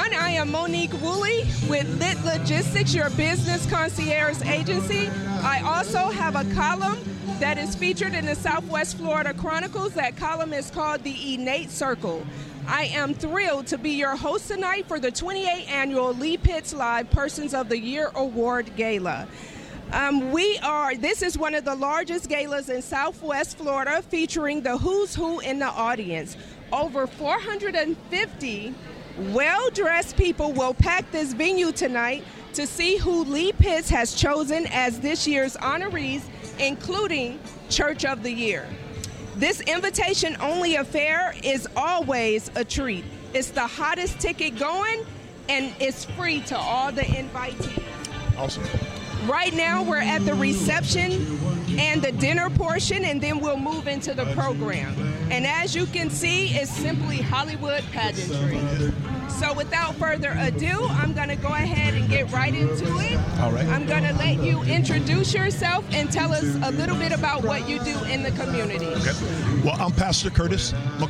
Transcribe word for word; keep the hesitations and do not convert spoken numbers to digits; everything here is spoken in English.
everyone. I am Monique Woolley with Lit Logistics, your business concierge agency. I also have a column that is featured in the Southwest Florida Chronicles. That column is called The Innate Circle. I am thrilled to be your host tonight for the twenty-eighth Annual Lee Pitts Live Persons of the Year Award Gala. Um, we are, this is one of the largest galas in Southwest Florida, featuring the who's who in the audience. Over four hundred fifty well-dressed people will pack this venue tonight to see who Lee Pitts has chosen as this year's honorees, including Church of the Year. This invitation-only affair is always a treat. It's the hottest ticket going, and it's free to all the invitees. Awesome. Right now, we're at the reception and the dinner portion, and then we'll move into the program. And as you can see, it's simply Hollywood pageantry. So without further ado, I'm going to go ahead and get right into it. All right. I'm going to let you introduce yourself and tell us a little bit about what you do in the community. Okay. Well, I'm Pastor Curtis